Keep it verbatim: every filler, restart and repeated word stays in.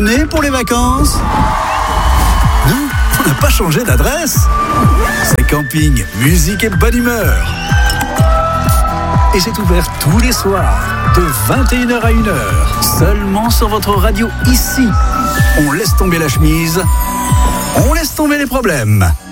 né pour les vacances? Nous, on n'a pas changé d'adresse. C'est camping, musique et bonne humeur. Et c'est ouvert tous les soirs, de vingt et une heures à une heure, seulement sur votre radio ici. On laisse tomber la chemise, on laisse tomber les problèmes.